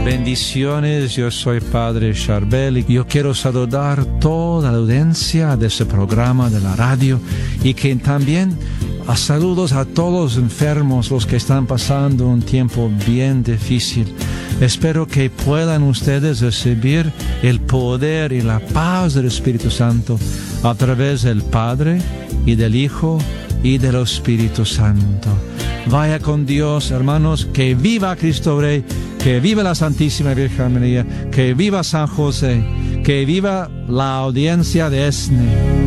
Bendiciones, yo soy Padre Charbel y yo quiero saludar toda la audiencia de este programa de la radio y que también saludos a todos los enfermos, los que están pasando un tiempo bien difícil. Espero que puedan ustedes recibir el poder y la paz del Espíritu Santo a través del Padre y del Hijo y del Espíritu Santo. Vaya con Dios, hermanos, que viva Cristo Rey, que viva la Santísima Virgen María, que viva San José, que viva la audiencia de ESNE.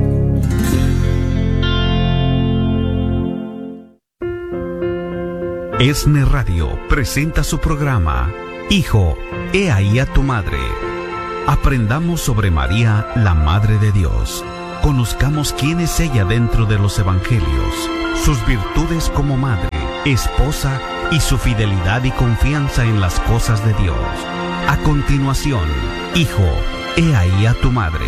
ESNE Radio presenta su programa Hijo, he ahí a tu madre. Aprendamos sobre María, la Madre de Dios. Conozcamos quién es ella dentro de los evangelios, sus virtudes como madre, esposa y su fidelidad y confianza en las cosas de Dios. A continuación, Hijo, he ahí a tu madre.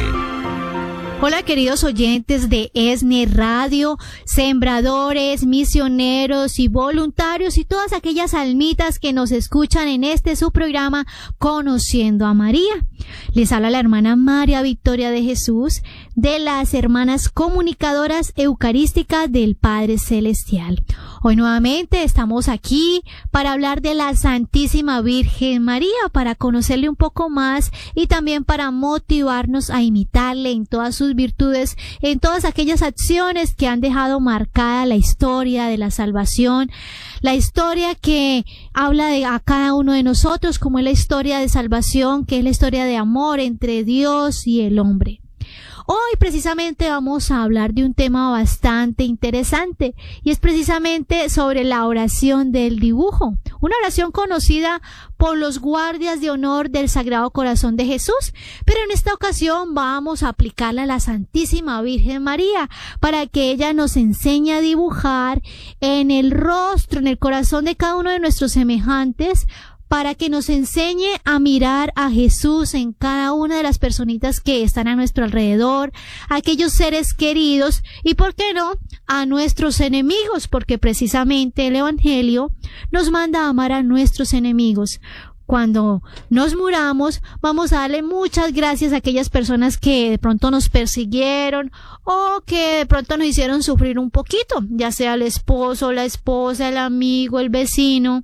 Hola queridos oyentes de ESNE Radio, sembradores, misioneros y voluntarios y todas aquellas almitas que nos escuchan en este su programa Conociendo a María. Les habla la hermana María Victoria de Jesús de las Hermanas Comunicadoras Eucarísticas del Padre Celestial. Hoy nuevamente estamos aquí para hablar de la Santísima Virgen María, para conocerle un poco más y también para motivarnos a imitarle en todas sus virtudes, en todas aquellas acciones que han dejado marcada la historia de la salvación, la historia que habla de a cada uno de nosotros, como es la historia de salvación, que es la historia de amor entre Dios y el hombre. Hoy precisamente vamos a hablar de un tema bastante interesante y es precisamente sobre la oración del dibujo, una oración conocida por los guardias de honor del Sagrado Corazón de Jesús, pero en esta ocasión vamos a aplicarla a la Santísima Virgen María para que ella nos enseñe a dibujar en el rostro, en el corazón de cada uno de nuestros semejantes, para que nos enseñe a mirar a Jesús en cada una de las personitas que están a nuestro alrededor, a aquellos seres queridos y, ¿por qué no?, a nuestros enemigos, porque precisamente el Evangelio nos manda a amar a nuestros enemigos. Cuando nos muramos, vamos a darle muchas gracias a aquellas personas que de pronto nos persiguieron o que de pronto nos hicieron sufrir un poquito, ya sea el esposo, la esposa, el amigo, el vecino.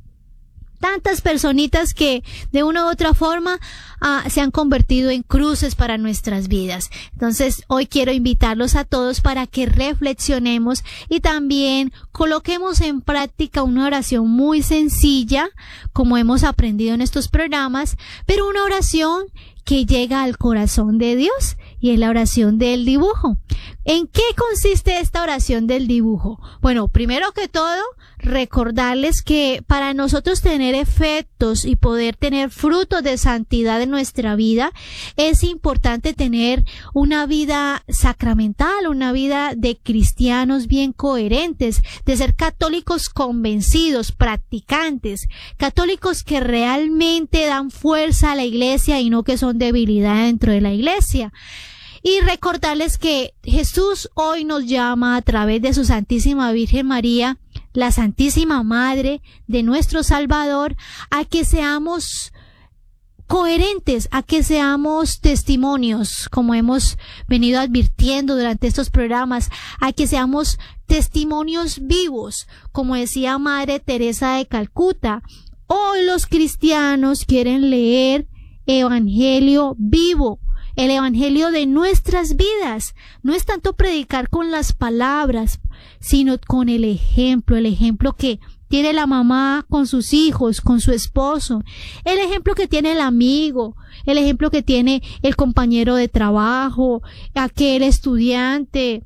Tantas personitas que de una u otra forma se han convertido en cruces para nuestras vidas. Entonces, hoy quiero invitarlos a todos para que reflexionemos y también coloquemos en práctica una oración muy sencilla, como hemos aprendido en estos programas, pero una oración que llega al corazón de Dios, y es la oración del dibujo. ¿En qué consiste esta oración del dibujo? Bueno, primero que todo, recordarles que para nosotros tener efectos y poder tener frutos de santidad en nuestra vida, es importante tener una vida sacramental, una vida de cristianos bien coherentes, de ser católicos convencidos, practicantes, católicos que realmente dan fuerza a la iglesia y no que son debilidad dentro de la iglesia. Y recordarles que Jesús hoy nos llama a través de su Santísima Virgen María, la Santísima Madre de nuestro Salvador, a que seamos coherentes, a que seamos testimonios, como hemos venido advirtiendo durante estos programas, a que seamos testimonios vivos, como decía Madre Teresa de Calcuta. Hoy los cristianos quieren leer Evangelio vivo, el Evangelio de nuestras vidas. No es tanto predicar con las palabras, sino con el ejemplo que tiene la mamá con sus hijos, con su esposo, el ejemplo que tiene el amigo, el ejemplo que tiene el compañero de trabajo, aquel estudiante,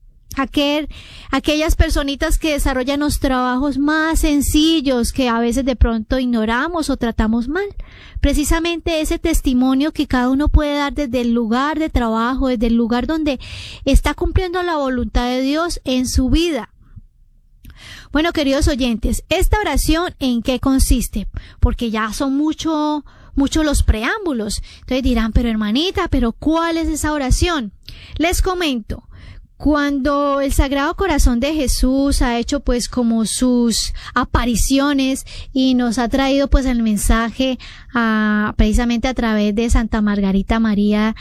aquellas personitas que desarrollan los trabajos más sencillos que a veces de pronto ignoramos o tratamos mal. Precisamente ese testimonio que cada uno puede dar desde el lugar de trabajo, desde el lugar donde está cumpliendo la voluntad de Dios en su vida. Bueno, queridos oyentes, esta oración, ¿en qué consiste? Porque ya son mucho los preámbulos. Entonces dirán, pero hermanita, ¿pero cuál es esa oración? Les comento. Cuando el Sagrado Corazón de Jesús ha hecho pues como sus apariciones y nos ha traído pues el mensaje precisamente a través de Santa Margarita María,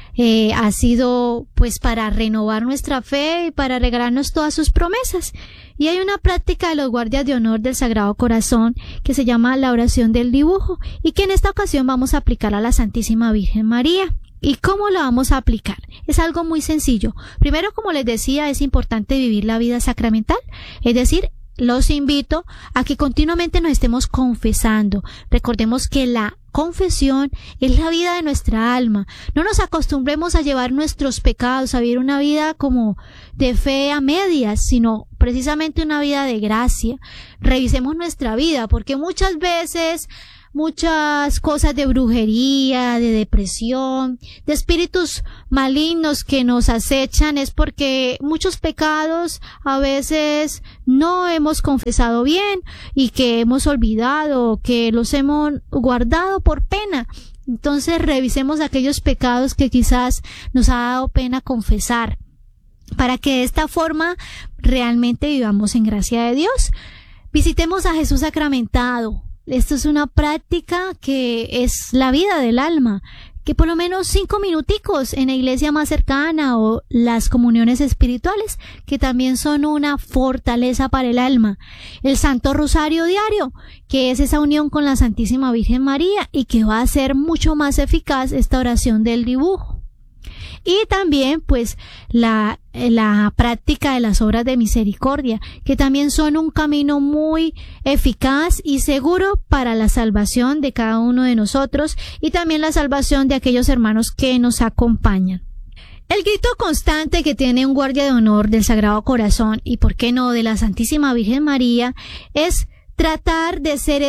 ha sido pues para renovar nuestra fe y para regalarnos todas sus promesas. Y hay una práctica de los guardias de honor del Sagrado Corazón que se llama la oración del dibujo y que en esta ocasión vamos a aplicar a la Santísima Virgen María. ¿Y cómo lo vamos a aplicar? Es algo muy sencillo. Primero, como les decía, es importante vivir la vida sacramental, es decir, los invito a que continuamente nos estemos confesando. Recordemos que la confesión es la vida de nuestra alma. No nos acostumbremos a llevar nuestros pecados, a vivir una vida como de fe a medias, sino precisamente una vida de gracia. Revisemos nuestra vida, porque muchas veces muchas cosas de brujería, de depresión, de espíritus malignos que nos acechan es porque muchos pecados a veces no hemos confesado bien y que hemos olvidado, que los hemos guardado por pena. Entonces revisemos aquellos pecados que quizás nos ha dado pena confesar, para que de esta forma realmente vivamos en gracia de Dios. Visitemos a Jesús sacramentado. Esto es una práctica que es la vida del alma, que por lo menos 5 minuticos en la iglesia más cercana o las comuniones espirituales, que también son una fortaleza para el alma. El Santo Rosario diario, que es esa unión con la Santísima Virgen María y que va a hacer mucho más eficaz esta oración del dibujo. Y también pues la práctica de las obras de misericordia, que también son un camino muy eficaz y seguro para la salvación de cada uno de nosotros y también la salvación de aquellos hermanos que nos acompañan. El grito constante que tiene un guardia de honor del Sagrado Corazón y por qué no de la Santísima Virgen María es tratar de ser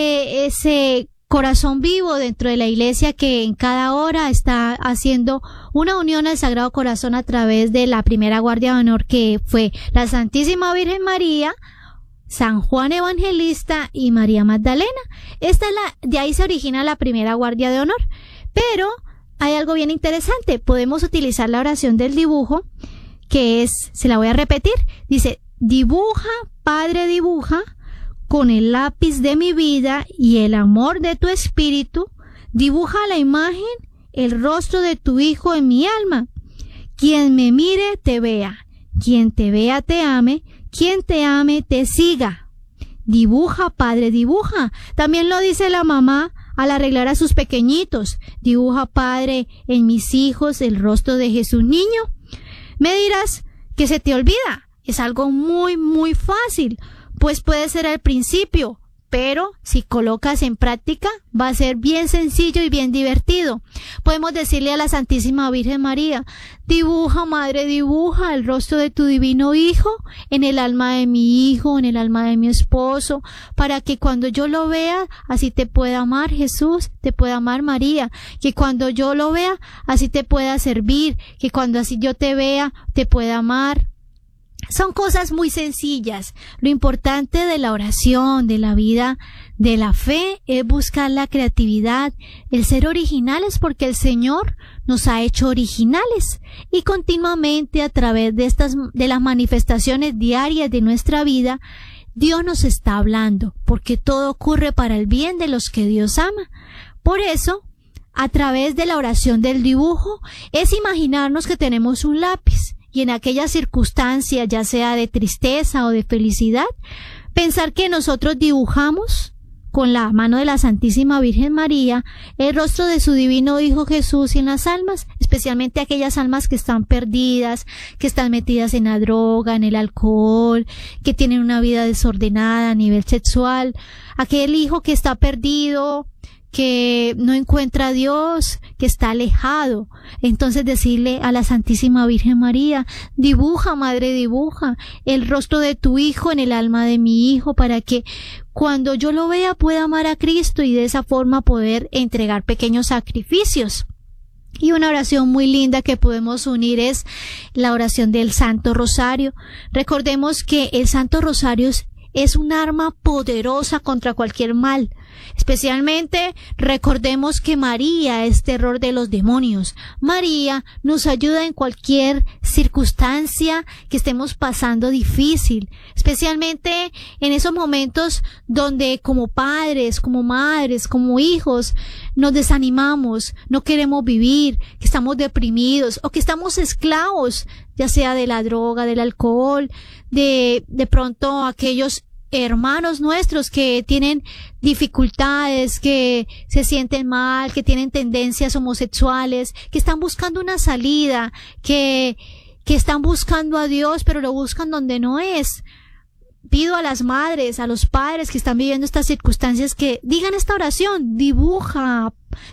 ese corazón vivo dentro de la iglesia que en cada hora está haciendo una unión al Sagrado Corazón a través de la primera guardia de honor que fue la Santísima Virgen María, San Juan Evangelista y María Magdalena. De ahí se origina la primera guardia de honor. Pero hay algo bien interesante. Podemos utilizar la oración del dibujo, que es, se la voy a repetir, dice: dibuja, Padre, dibuja, con el lápiz de mi vida y el amor de tu espíritu, dibuja la imagen, el rostro de tu Hijo en mi alma. Quien me mire te vea, quien te vea te ame, quien te ame te siga. Dibuja, Padre, dibuja. También lo dice la mamá al arreglar a sus pequeñitos. Dibuja, Padre, en mis hijos el rostro de Jesús niño. Me dirás que se te olvida. Es algo muy, muy fácil. Pues puede ser al principio, pero si colocas en práctica va a ser bien sencillo y bien divertido. Podemos decirle a la Santísima Virgen María: dibuja, Madre, dibuja el rostro de tu divino Hijo en el alma de mi hijo, en el alma de mi esposo, para que cuando yo lo vea, así te pueda amar Jesús, te pueda amar María, que cuando yo lo vea, así te pueda servir, que cuando así yo te vea, te pueda amar. Son cosas muy sencillas. Lo importante de la oración, de la vida, de la fe, es buscar la creatividad, el ser originales, porque el Señor nos ha hecho originales y continuamente a través de las manifestaciones diarias de nuestra vida, Dios nos está hablando, porque todo ocurre para el bien de los que Dios ama. Por eso, a través de la oración del dibujo, es imaginarnos que tenemos un lápiz. Y en aquella circunstancia, ya sea de tristeza o de felicidad, pensar que nosotros dibujamos con la mano de la Santísima Virgen María el rostro de su divino Hijo Jesús en las almas, especialmente aquellas almas que están perdidas, que están metidas en la droga, en el alcohol, que tienen una vida desordenada a nivel sexual, aquel hijo que está perdido, que no encuentra a Dios, que está alejado. Entonces decirle a la Santísima Virgen María: dibuja, Madre, dibuja el rostro de tu Hijo en el alma de mi hijo, para que cuando yo lo vea pueda amar a Cristo y de esa forma poder entregar pequeños sacrificios. Y una oración muy linda que podemos unir es la oración del Santo Rosario. Recordemos que el Santo Rosario es un arma poderosa contra cualquier mal. Especialmente recordemos que María es terror de los demonios. María nos ayuda en cualquier circunstancia que estemos pasando difícil, especialmente en esos momentos donde como padres, como madres, como hijos nos desanimamos, no queremos vivir, que estamos deprimidos o que estamos esclavos, ya sea de la droga, del alcohol, de pronto aquellos hermanos nuestros que tienen dificultades, que se sienten mal, que tienen tendencias homosexuales, que están buscando una salida, que están buscando a Dios, pero lo buscan donde no es. Pido a las madres, a los padres que están viviendo estas circunstancias que digan esta oración: dibuja,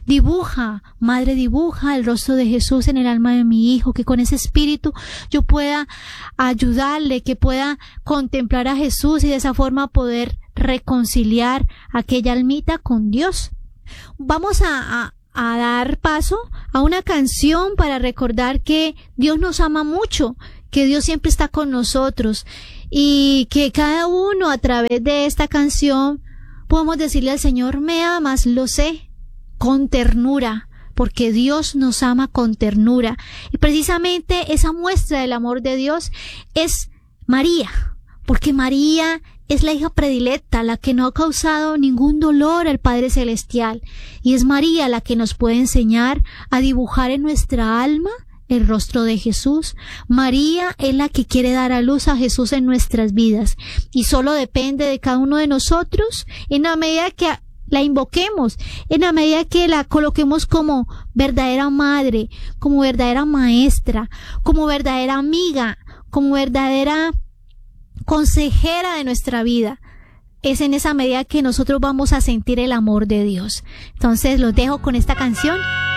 Madre, dibuja el rostro de Jesús en el alma de mi hijo, que con ese espíritu yo pueda ayudarle, que pueda contemplar a Jesús y de esa forma poder reconciliar aquella almita con Dios. Vamos a dar paso a una canción para recordar que Dios nos ama mucho, que Dios siempre está con nosotros y que cada uno a través de esta canción podemos decirle al Señor: me amas, lo sé, con ternura, porque Dios nos ama con ternura. Y precisamente esa muestra del amor de Dios es María, porque María es la hija predilecta, la que no ha causado ningún dolor al Padre Celestial, y es María la que nos puede enseñar a dibujar en nuestra alma el rostro de Jesús. María es la que quiere dar a luz a Jesús en nuestras vidas, y solo depende de cada uno de nosotros, en la medida que la invoquemos, en la medida que la coloquemos como verdadera madre, como verdadera maestra, como verdadera amiga, como verdadera consejera de nuestra vida. Es en esa medida que nosotros vamos a sentir el amor de Dios. Entonces los dejo con esta canción